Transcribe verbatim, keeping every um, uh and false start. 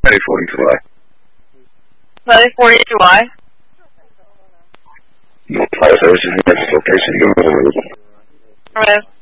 Friday fourteenth of July. Friday fourteenth of July? No fire services in this location. Okay.